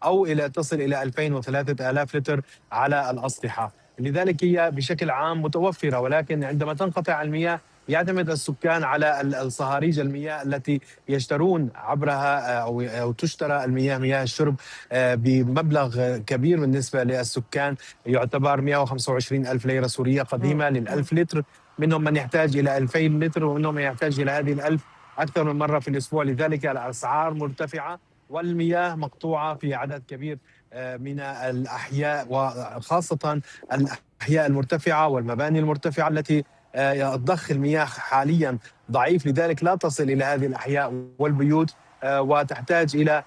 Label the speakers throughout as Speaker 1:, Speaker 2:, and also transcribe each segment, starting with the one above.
Speaker 1: أو تصل إلى 2000 و3000 لتر على الأسطحة. لذلك هي بشكل عام متوفرة، ولكن عندما تنقطع المياه يعتمد السكان على الصهاريج المياه التي يشترون عبرها أو تشترى المياه، مياه الشرب بمبلغ كبير بالنسبة للسكان، يعتبر 125 ألف ليرة سورية قديمة للألف لتر. منهم من يحتاج إلى 2000 لتر، ومنهم من يحتاج إلى هذه الألف أكثر من مرة في الأسبوع. لذلك الأسعار مرتفعة والمياه مقطوعة في عدد كبير من الأحياء، وخاصة الأحياء المرتفعة والمباني المرتفعة التي ضخ المياه حاليا ضعيف، لذلك لا تصل إلى هذه الأحياء والبيوت، وتحتاج إلى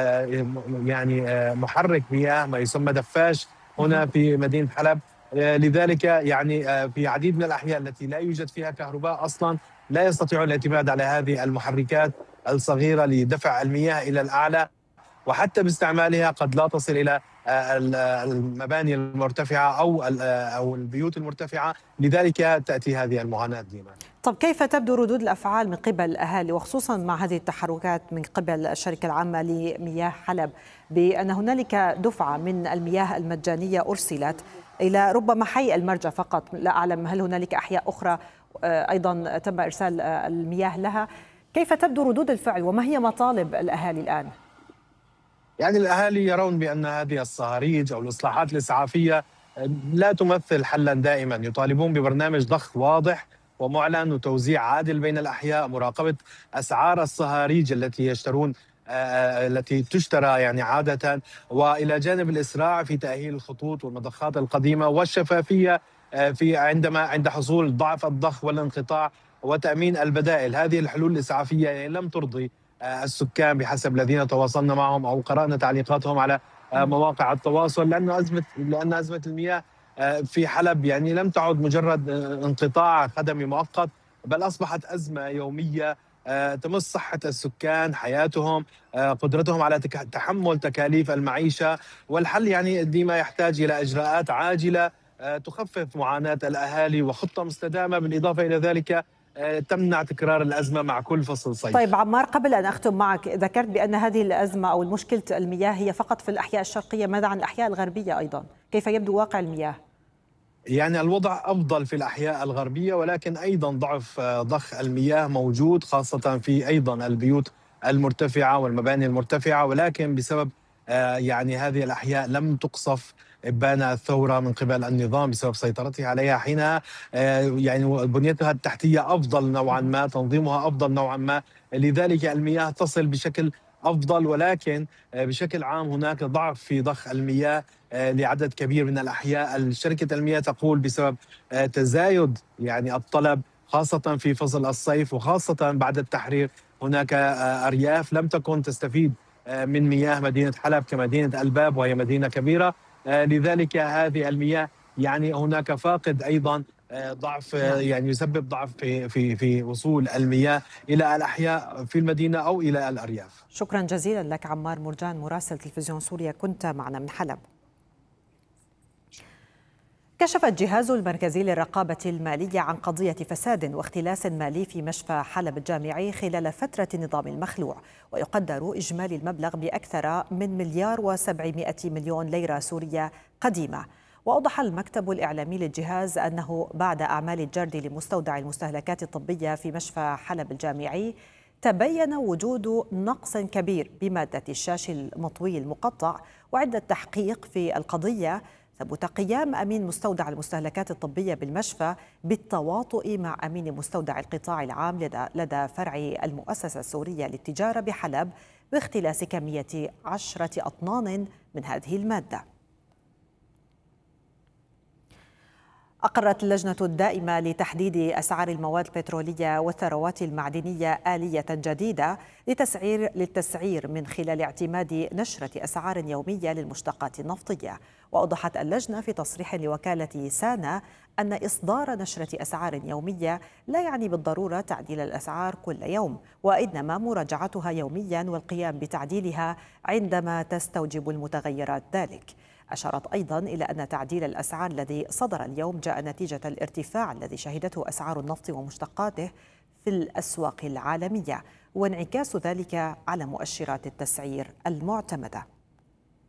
Speaker 1: محرك مياه ما يسمى دفاش هنا في مدينة حلب. لذلك في عديد من الأحياء التي لا يوجد فيها كهرباء أصلا لا يستطيعون الاعتماد على هذه المحركات الصغيرة لدفع المياه إلى الأعلى، وحتى باستعمالها قد لا تصل إلى المباني المرتفعة أو البيوت المرتفعة. لذلك تأتي هذه المعاناة ديما.
Speaker 2: طب كيف تبدو ردود الأفعال من قبل الأهالي، وخصوصا مع هذه التحركات من قبل الشركة العامة لمياه حلب بأن هنالك دفعة من المياه المجانية أرسلت إلى ربما حي المرجع فقط، لا أعلم هل هنالك أحياء أخرى أيضا تم إرسال المياه لها؟ كيف تبدو ردود الفعل وما هي مطالب الأهالي الآن؟
Speaker 1: الأهالي يرون بأن هذه الصهاريج أو الإصلاحات الإسعافية لا تمثل حلا دائما، يطالبون ببرنامج ضخ واضح ومعلن وتوزيع عادل بين الأحياء، مراقبة أسعار الصهاريج التي يشترون التي تشترى عادة، وإلى جانب الإسراع في تأهيل الخطوط والمضخات القديمة، والشفافية في عند حصول ضعف الضخ والانقطاع، وتأمين البدائل. هذه الحلول الإسعافية لم ترضي السكان بحسب الذين تواصلنا معهم أو قرأنا تعليقاتهم على مواقع التواصل، لأن أزمة المياه في حلب لم تعد مجرد انقطاع خدمي مؤقت، بل أصبحت أزمة يومية تمس صحة السكان، حياتهم، قدرتهم على تحمل تكاليف المعيشة. والحل ديما يحتاج إلى إجراءات عاجلة تخفف معاناة الأهالي، وخطة مستدامة، بالإضافة إلى ذلك تمنع تكرار الأزمة مع كل فصل صيف.
Speaker 2: طيب عمار، قبل أن أختم معك، ذكرت بأن هذه الأزمة أو المشكلة المياه هي فقط في الأحياء الشرقية، ماذا عن الأحياء الغربية أيضا؟ كيف يبدو واقع المياه؟
Speaker 1: الوضع أفضل في الأحياء الغربية، ولكن أيضا ضعف ضخ المياه موجود، خاصة في أيضا البيوت المرتفعة والمباني المرتفعة، ولكن بسبب هذه الأحياء لم تقصف إبان الثورة من قبل النظام بسبب سيطرته عليها حينها. بنيتها التحتية أفضل نوعا ما، تنظيمها أفضل نوعا ما، لذلك المياه تصل بشكل أفضل. ولكن بشكل عام هناك ضعف في ضخ المياه لعدد كبير من الأحياء. شركة المياه تقول بسبب تزايد الطلب، خاصة في فصل الصيف وخاصة بعد التحرير. هناك أرياف لم تكن تستفيد من مياه مدينة حلب كمدينة الباب، وهي مدينة كبيرة. لذلك هذه المياه هناك فاقد أيضا، ضعف يسبب ضعف في وصول المياه إلى الأحياء في المدينة أو إلى الأرياف.
Speaker 2: شكرا جزيلا لك عمار مرجان، مراسل تلفزيون سوريا، كنت معنا من حلب. كشف الجهاز المركزي للرقابة المالية عن قضية فساد واختلاس مالي في مشفى حلب الجامعي خلال فترة النظام المخلوع، ويقدر إجمالي المبلغ بأكثر من 1,700,000,000 ليرة سورية قديمة. وأوضح المكتب الإعلامي للجهاز أنه بعد أعمال الجرد لمستودع المستهلكات الطبية في مشفى حلب الجامعي تبين وجود نقص كبير بمادة الشاش المطوي المقطع، وعند التحقيق في القضية ثبت قيام أمين مستودع المستهلكات الطبية بالمشفى بالتواطؤ مع أمين مستودع القطاع العام لدى فرع المؤسسة السورية للتجارة بحلب باختلاس كمية 10 أطنان من هذه المادة. أقرت اللجنة الدائمة لتحديد أسعار المواد البترولية والثروات المعدنية آلية جديدة للتسعير من خلال اعتماد نشرة أسعار يومية للمشتقات النفطية. وأوضحت اللجنة في تصريح لوكالة سانا أن إصدار نشرة أسعار يومية لا يعني بالضرورة تعديل الأسعار كل يوم، وإنما مراجعتها يوميا والقيام بتعديلها عندما تستوجب المتغيرات ذلك. أشارت أيضا إلى أن تعديل الأسعار الذي صدر اليوم جاء نتيجة الارتفاع الذي شهدته أسعار النفط ومشتقاته في الأسواق العالمية، وانعكاس ذلك على مؤشرات التسعير المعتمدة.